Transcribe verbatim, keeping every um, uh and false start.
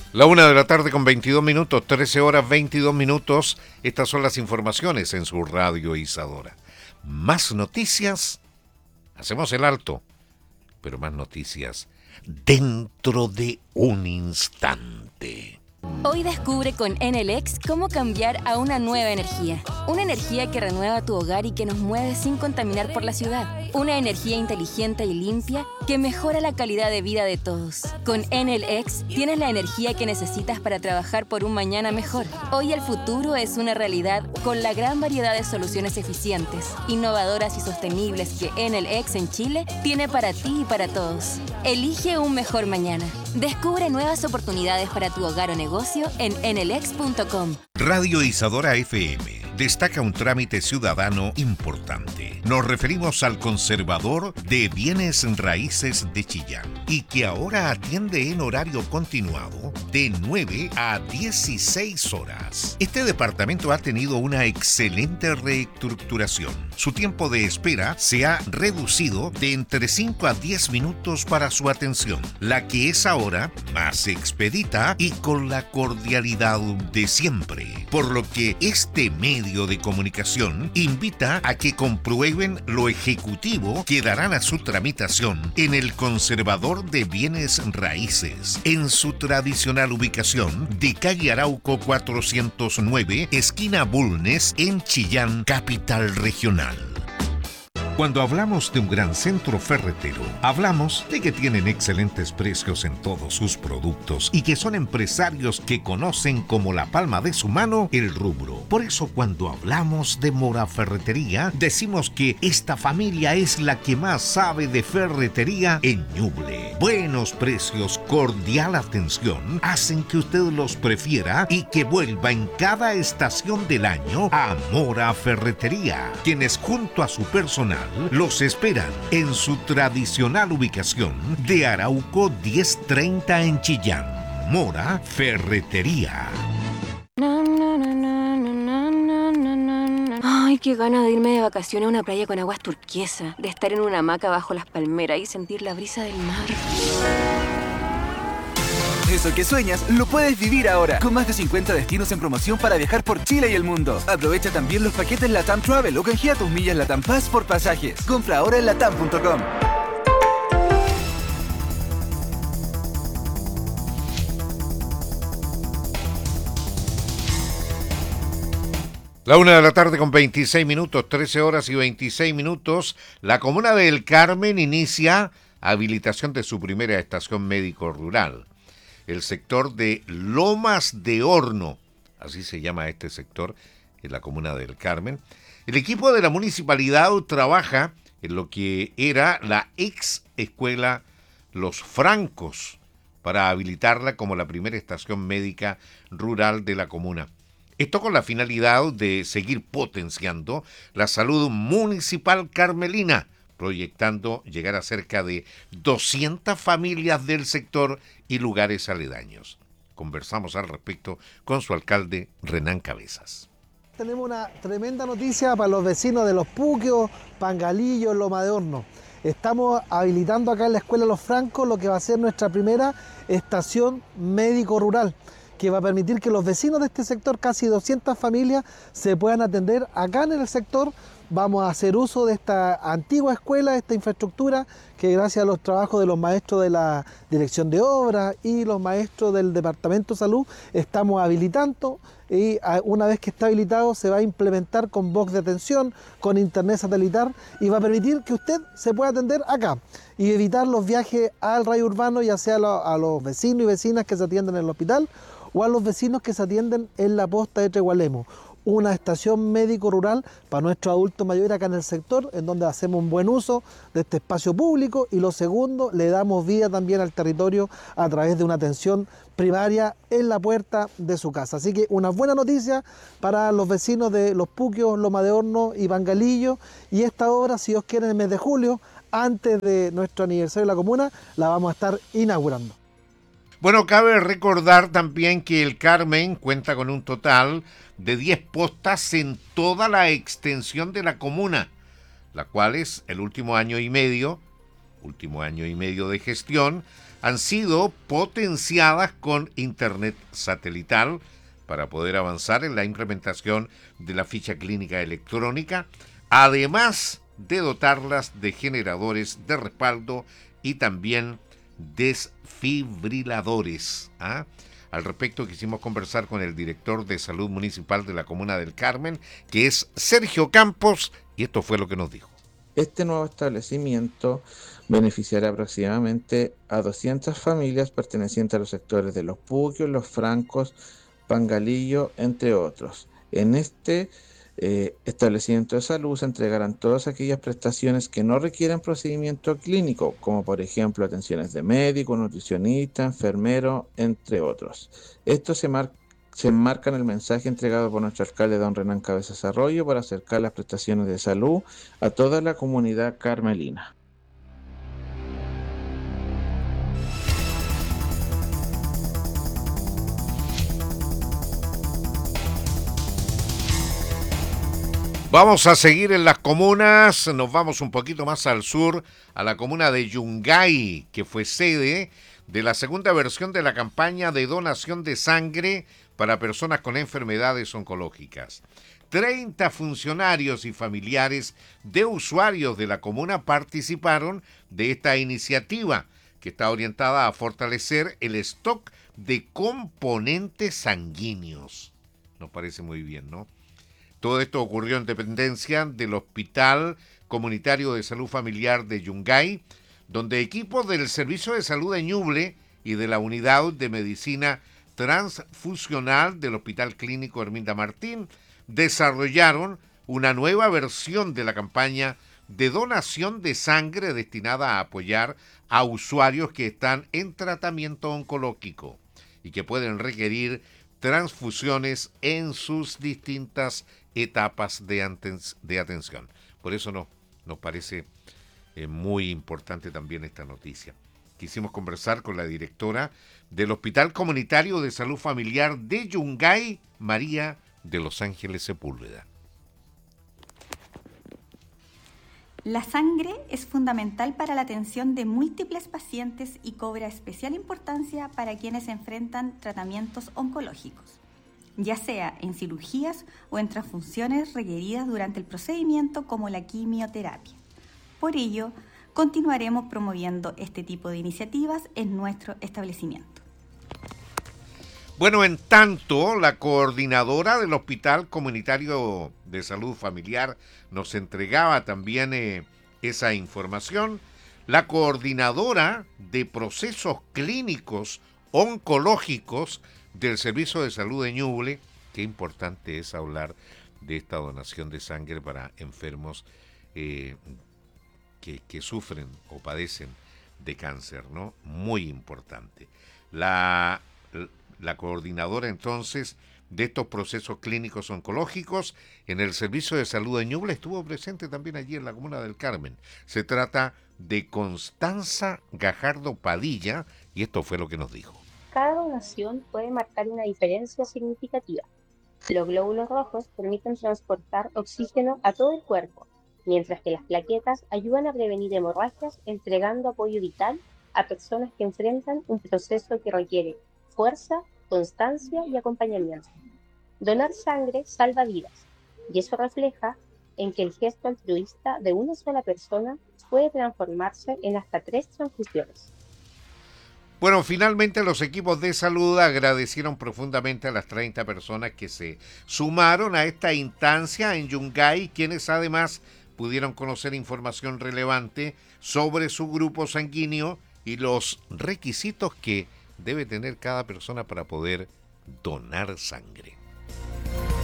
La una de la tarde con veintidós minutos, trece horas veintidós minutos. Estas son las informaciones en su radio Isadora. Más noticias, hacemos el alto, pero más noticias dentro de un instante. Hoy descubre con Enel X cómo cambiar a una nueva energía. Una energía que renueva tu hogar y que nos mueve sin contaminar por la ciudad. Una energía inteligente y limpia que mejora la calidad de vida de todos. Con Enel X tienes la energía que necesitas para trabajar por un mañana mejor. Hoy el futuro es una realidad con la gran variedad de soluciones eficientes, innovadoras y sostenibles que Enel X en Chile tiene para ti y para todos. Elige un mejor mañana. Descubre nuevas oportunidades para tu hogar o negocio en enelex punto com. Radio Isadora F M destaca un trámite ciudadano importante. Nos referimos al conservador de bienes raíces de Chillán y que ahora atiende en horario continuado de nueve a dieciséis horas. Este departamento ha tenido una excelente reestructuración. Su tiempo de espera se ha reducido de entre cinco a diez minutos para su atención, la que es ahora más expedita y con la cordialidad de siempre. Por lo que este medio de comunicación invita a que comprueben lo ejecutivo que darán a su tramitación en el Conservador de Bienes Raíces, en su tradicional ubicación de calle Arauco cuatrocientos nueve, esquina Bulnes, en Chillán, capital regional. Cuando hablamos de un gran centro ferretero, hablamos de que tienen excelentes precios en todos sus productos y que son empresarios que conocen como la palma de su mano el rubro. Por eso cuando hablamos de Mora Ferretería, decimos que esta familia es la que más sabe de ferretería en Ñuble. Buenos precios, cordial atención, hacen que usted los prefiera y que vuelva en cada estación del año a Mora Ferretería, quienes junto a su personal los esperan en su tradicional ubicación de Arauco diez treinta en Chillán. Mora Ferretería. Ay, qué ganas de irme de vacaciones a una playa con aguas turquesas, de estar en una hamaca bajo las palmeras y sentir la brisa del mar. Eso que sueñas, lo puedes vivir ahora, con más de cincuenta destinos en promoción para viajar por Chile y el mundo. Aprovecha también los paquetes LATAM Travel o canjea tus millas LATAM Pass por pasajes. Compra ahora en latam punto com. La una de la tarde con veintiséis minutos, trece horas y veintiséis minutos. La comuna de El Carmen inicia habilitación de su primera estación médico rural. El sector de Lomas de Horno, así se llama este sector en la comuna del Carmen. El equipo de la municipalidad trabaja en lo que era la ex escuela Los Francos para habilitarla como la primera estación médica rural de la comuna. Esto con la finalidad de seguir potenciando la salud municipal carmelina, proyectando llegar a cerca de doscientas familias del sector y lugares aledaños. Conversamos al respecto con su alcalde, Renán Cabezas. Tenemos una tremenda noticia para los vecinos de Los Puquios, Pangalillo, Loma de Horno. Estamos habilitando acá en la Escuela Los Francos lo que va a ser nuestra primera estación médico-rural, que va a permitir que los vecinos de este sector, casi doscientas familias, se puedan atender acá en el sector. Vamos a hacer uso de esta antigua escuela, de esta infraestructura, que gracias a los trabajos de los maestros de la Dirección de Obras y los maestros del Departamento de Salud, estamos habilitando, y una vez que está habilitado se va a implementar con box de atención, con internet satelital, y va a permitir que usted se pueda atender acá y evitar los viajes al radio urbano, ya sea a los vecinos y vecinas que se atienden en el hospital o a los vecinos que se atienden en la posta de Tregualemo. Una estación médico-rural para nuestros adultos mayores acá en el sector, en donde hacemos un buen uso de este espacio público, y lo segundo, le damos vida también al territorio a través de una atención primaria en la puerta de su casa. Así que una buena noticia para los vecinos de Los Puquios, Loma de Horno y Pangalillo, y esta obra, si Dios quiere, en el mes de julio, antes de nuestro aniversario de la comuna, la vamos a estar inaugurando. Bueno, cabe recordar también que el Carmen cuenta con un total de diez postas en toda la extensión de la comuna, la cual es el último año y medio, último año y medio de gestión, han sido potenciadas con internet satelital para poder avanzar en la implementación de la ficha clínica electrónica, además de dotarlas de generadores de respaldo y también desfibriladores. ¿ah? Al respecto quisimos conversar con el director de Salud Municipal de la Comuna del Carmen, que es Sergio Campos, y esto fue lo que nos dijo. Este nuevo establecimiento beneficiará aproximadamente a doscientas familias pertenecientes a los sectores de Los Puquios, Los Francos, Pangalillo, entre otros. En este eh, establecimiento de salud se entregarán todas aquellas prestaciones que no requieren procedimiento clínico, como por ejemplo atenciones de médico, nutricionista, enfermero, entre otros. Esto se marca Se enmarca en el mensaje entregado por nuestro alcalde don Renán Cabezas Arroyo para acercar las prestaciones de salud a toda la comunidad carmelina. Vamos a seguir en las comunas, nos vamos un poquito más al sur, a la comuna de Yungay, que fue sede de la segunda versión de la campaña de donación de sangre para personas con enfermedades oncológicas. treinta funcionarios y familiares de usuarios de la comuna participaron de esta iniciativa, que está orientada a fortalecer el stock de componentes sanguíneos. Nos parece muy bien, ¿no? Todo esto ocurrió en dependencia del Hospital Comunitario de Salud Familiar de Yungay, donde equipos del Servicio de Salud de Ñuble y de la Unidad de Medicina Transfusional del Hospital Clínico Herminda Martín desarrollaron una nueva versión de la campaña de donación de sangre destinada a apoyar a usuarios que están en tratamiento oncológico y que pueden requerir transfusiones en sus distintas etapas de, aten- de atención. Por eso no, nos parece eh, muy importante también esta noticia. Quisimos conversar con la directora del Hospital Comunitario de Salud Familiar de Yungay, María de Los Ángeles Sepúlveda. La sangre es fundamental para la atención de múltiples pacientes y cobra especial importancia para quienes enfrentan tratamientos oncológicos, ya sea en cirugías o en transfusiones requeridas durante el procedimiento como la quimioterapia. Por ello, continuaremos promoviendo este tipo de iniciativas en nuestro establecimiento. Bueno, en tanto, la coordinadora del Hospital Comunitario de Salud Familiar nos entregaba también eh, esa información. La coordinadora de procesos clínicos oncológicos del Servicio de Salud de Ñuble, qué importante es hablar de esta donación de sangre para enfermos eh, que, que sufren o padecen de cáncer, ¿no? Muy importante. La... La coordinadora entonces de estos procesos clínicos oncológicos en el Servicio de Salud de Ñuble estuvo presente también allí en la Comuna del Carmen. Se trata de Constanza Gajardo Padilla y esto fue lo que nos dijo. Cada donación puede marcar una diferencia significativa. Los glóbulos rojos permiten transportar oxígeno a todo el cuerpo, mientras que las plaquetas ayudan a prevenir hemorragias entregando apoyo vital a personas que enfrentan un proceso que requiere fuerza, constancia y acompañamiento. Donar sangre salva vidas, y eso refleja en que el gesto altruista de una sola persona puede transformarse en hasta tres transfusiones. Bueno, finalmente los equipos de salud agradecieron profundamente a las treinta personas que se sumaron a esta instancia en Yungay, quienes además pudieron conocer información relevante sobre su grupo sanguíneo y los requisitos que debe tener cada persona para poder donar sangre.